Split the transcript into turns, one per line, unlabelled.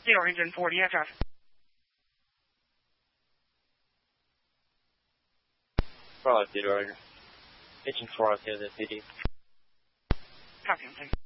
Zero engine 40 aircraft.
Bravo, Theodore. Engine 4 out there, the PD.
Copy, thanks.